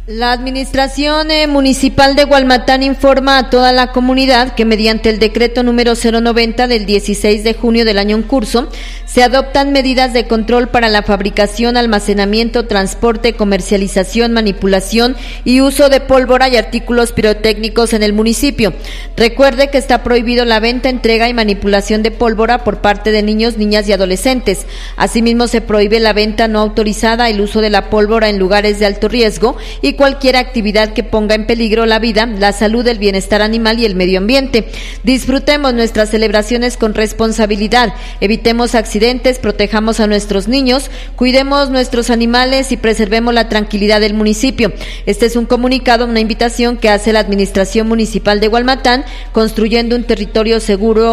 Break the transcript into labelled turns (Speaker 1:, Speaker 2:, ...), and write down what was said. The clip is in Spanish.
Speaker 1: La Administración Municipal de Gualmatán informa a toda la comunidad que mediante el decreto número 090 del 16 de junio del año en curso, se adoptan medidas de control para la fabricación, almacenamiento, transporte, comercialización, manipulación y uso de pólvora y artículos pirotécnicos en el municipio. Recuerde que está prohibido la venta, entrega y manipulación de pólvora por parte de niños, niñas y adolescentes. Asimismo, se prohíbe la venta no autorizada, el uso de la pólvora en lugares de alto riesgo y cualquier actividad que ponga en peligro la vida, la salud, el bienestar animal y el medio ambiente. Disfrutemos nuestras celebraciones con responsabilidad, evitemos accidentes, protejamos a nuestros niños, cuidemos nuestros animales y preservemos la tranquilidad del municipio. Este es un comunicado, una invitación que hace la Administración Municipal de Gualmatán, construyendo un territorio seguro